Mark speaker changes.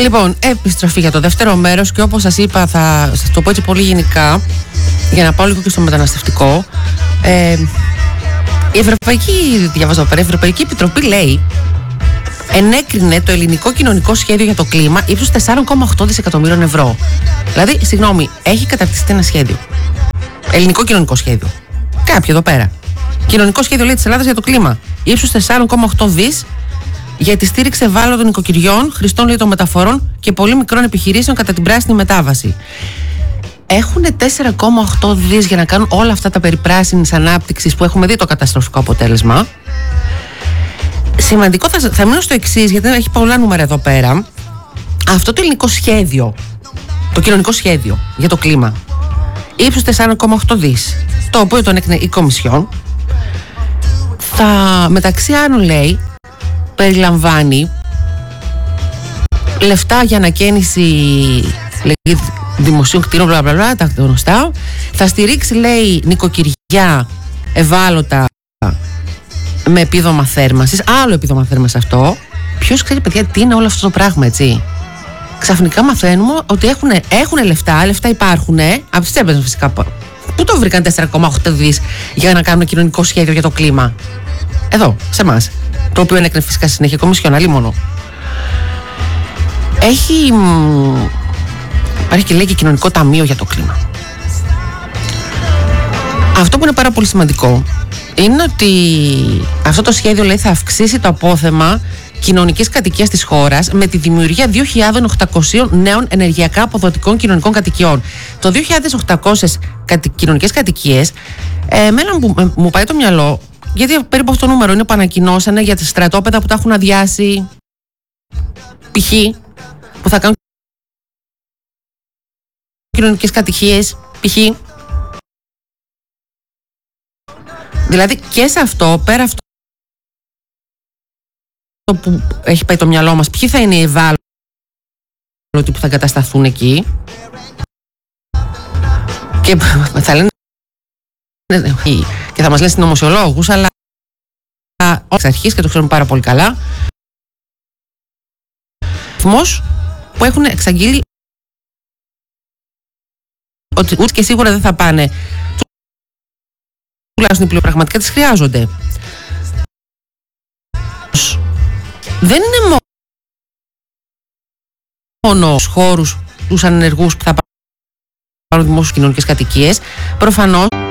Speaker 1: Λοιπόν, επιστροφή για το δεύτερο μέρος, και όπως σας είπα, θα σας το πω έτσι πολύ γενικά, για να πάω λίγο και στο μεταναστευτικό. Η Ευρωπαϊκή Επιτροπή λέει, ενέκρινε το ελληνικό κοινωνικό σχέδιο για το κλίμα ύψους 4,8 δισεκατομμύριων ευρώ. Δηλαδή, συγγνώμη, έχει καταρτιστεί ένα σχέδιο. Ελληνικό κοινωνικό σχέδιο. Κάποιο εδώ πέρα. Κοινωνικό σχέδιο, λέει, της Ελλάδας για το κλίμα. Ύψους 4,8 δις για τη στήριξη ευάλωτων νοικοκυριών, χρηστών, λέει, των μεταφορών και πολύ μικρών επιχειρήσεων κατά την πράσινη μετάβαση. Έχουν 4,8 δις για να κάνουν όλα αυτά τα περί πράσινης ανάπτυξης που έχουμε δει το καταστροφικό αποτέλεσμα. Σημαντικό, θα μείνω στο εξής, γιατί έχει πολλά νούμερα εδώ πέρα. Αυτό το ελληνικό σχέδιο, το κοινωνικό σχέδιο για το κλίμα, ύψους 4,8 δις, το οποίο τον έκανε η Κομισιόν, μεταξύ άλλων, λέει, περιλαμβάνει λεφτά για ανακαίνιση δημοσίων κτίρων, τα γνωστά. Θα στηρίξει, λέει, νοικοκυριά ευάλωτα με επίδομα θέρμανσης. Άλλο επίδομα θέρμανσης αυτό. Ποιος ξέρει, παιδιά, τι είναι όλο αυτό το πράγμα, έτσι. Ξαφνικά μαθαίνουμε ότι έχουν λεφτά υπάρχουν, από τις τσέπες φυσικά. Πού το βρήκαν 4,8 δις για να κάνουν κοινωνικό σχέδιο για το κλίμα? Εδώ, σε εμάς. Το οποίο ενέκρινε φυσικά συνέχεια Κομισιόν, αλλή μόνο. Υπάρχει και, λέει, και κοινωνικό ταμείο για το κλίμα. Αυτό που είναι πάρα πολύ σημαντικό είναι ότι αυτό το σχέδιο, λέει, θα αυξήσει το απόθεμα κοινωνικής κατοικίας της χώρας με τη δημιουργία 2.800 νέων ενεργειακά αποδοτικών κοινωνικών κατοικιών. Το 2.800 κοινωνικές κατοικίες, εμένα μου πάει το μυαλό, γιατί περίπου αυτό το νούμερο είναι που ανακοινώσανε για τα στρατόπεδα που τα έχουν αδειάσει, π.χ. που θα κάνουν κοινωνικές κατοικίες, π.χ. Δηλαδή και σε αυτό, πέρα αυτό που έχει πάει το μυαλό μας, ποιοι θα είναι οι ευάλωτοι που θα εγκατασταθούν εκεί, και θα λένε και θα μας λένε συνωμοσιολόγους, αλλά εξ αρχής, και το ξέρουμε πάρα πολύ καλά, αριθμός που έχουν εξαγγείλει ότι ούτε και σίγουρα δεν θα πάνε, τουλάχιστον οι πλειοπραγματικά τις χρειάζονται. Δεν είναι μόνο στους χώρους τους ανενεργούς που θα πάρουν δημόσιες κοινωνικές κατοικίες. Προφανώς